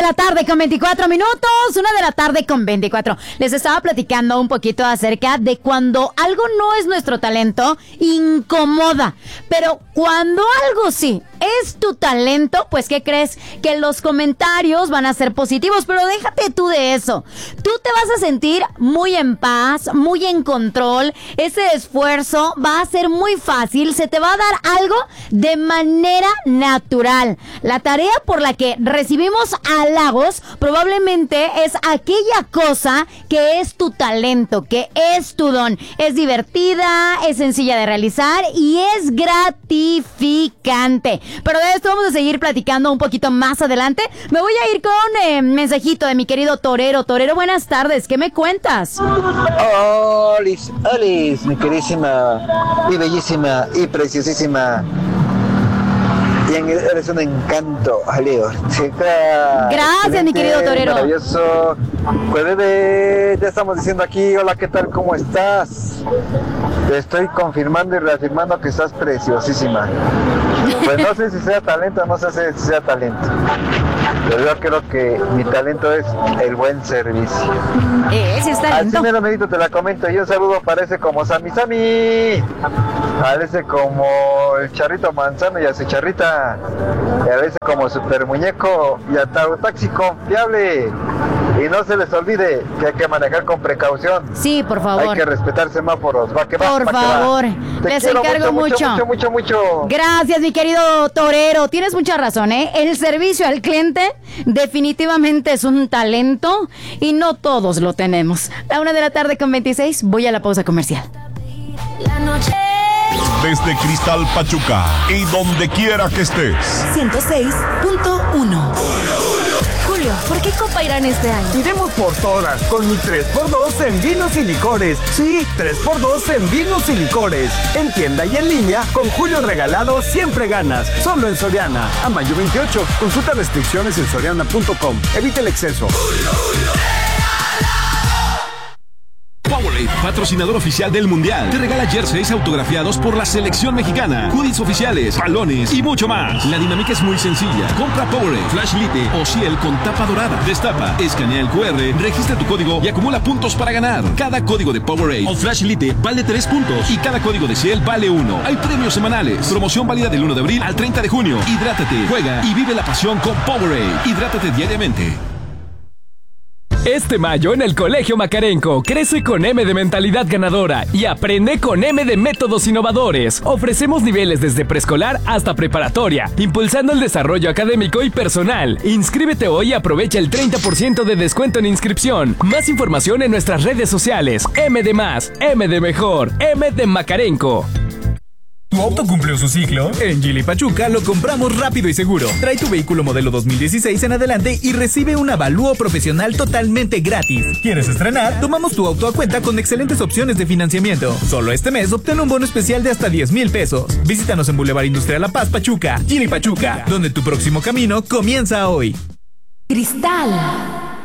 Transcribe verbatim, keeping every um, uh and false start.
la tarde con veinticuatro minutos, una de la tarde con veinticuatro. Les estaba platicando un poquito acerca de cuando algo no es nuestro talento, incomoda. Pero cuando algo sí es tu talento, pues ¿qué crees? Que los comentarios van a ser positivos, pero déjate tú de eso. Tú te vas a sentir muy en paz, muy en control. Ese esfuerzo va a ser muy fácil, se te va a dar algo de manera natural. La tarea por la que recibimos halagos probablemente es aquella cosa que es tu talento, que es tu don. Es divertida, es sencilla de realizar y es gratificante. Pero de esto vamos a seguir platicando un poquito más adelante. Me voy a ir con eh, mensajito de mi querido Torero. Torero, buenas tardes, ¿qué me cuentas? Olis, Olis, mi queridísima y bellísima y preciosísima. Y eres un encanto, Leo. Gracias, mi querido Torero. Maravilloso. Pues bebé, ya estamos diciendo aquí, hola, ¿qué tal? ¿Cómo estás? Te estoy confirmando y reafirmando que estás preciosísima. Pues no sé si sea talento, no sé si sea talento. Pero yo creo que mi talento es el buen servicio. Eh, sí es talento. Al primero medito te la comento. Y un saludo parece como Sammy Sammy. Parece como el Charrito Manzano y a su charrita. Parece como Super Muñeco y a Taxi Confiable. Y no se les olvide que hay que manejar con precaución. Sí, por favor. Hay que respetar semáforos. Va que va, por va favor. Que va. Les encargo mucho mucho. Mucho, mucho, mucho. Gracias, mi querido Torero. Tienes mucha razón, ¿eh? El servicio al cliente definitivamente es un talento y no todos lo tenemos. La una de la tarde con veintiséis. Voy a la pausa comercial. La noche. Desde Cristal Pachuca y donde quiera que estés. ciento seis punto uno. Julio, ¿por qué Copa Irán este año? Iremos por todas, con mi tres por dos en vinos y licores. Sí, tres por dos en vinos y licores. En tienda y en línea, con Julio regalado siempre ganas. Solo en Soriana. A mayo veintiocho. Consulta restricciones en soriana punto com. Evita el exceso. Powerade, patrocinador oficial del Mundial, te regala jerseys autografiados por la selección mexicana, hoodies oficiales, balones y mucho más. La dinámica es muy sencilla. Compra Powerade, Flash Lite o Ciel con tapa dorada. Destapa, escanea el cu erre, registra tu código y acumula puntos para ganar. Cada código de Powerade o Flash Lite vale tres puntos y cada código de Ciel vale uno. Hay premios semanales. Promoción válida del uno de abril al treinta de junio. Hidrátate, juega y vive la pasión con Powerade. Hidrátate diariamente. Este mayo en el Colegio Macarenco, crece con M de mentalidad ganadora y aprende con M de métodos innovadores. Ofrecemos niveles desde preescolar hasta preparatoria, impulsando el desarrollo académico y personal. Inscríbete hoy y aprovecha el treinta por ciento de descuento en inscripción. Más información en nuestras redes sociales. M de más, M de mejor, M de Macarenco. ¿Tu auto cumplió su ciclo? En Geely Pachuca lo compramos rápido y seguro. Trae tu vehículo modelo dos mil dieciséis en adelante y recibe un avalúo profesional totalmente gratis. ¿Quieres estrenar? Tomamos tu auto a cuenta con excelentes opciones de financiamiento. Solo este mes obtén un bono especial de hasta diez mil pesos. Visítanos en Boulevard Industrial La Paz, Pachuca. Geely Pachuca, donde tu próximo camino comienza hoy. Cristal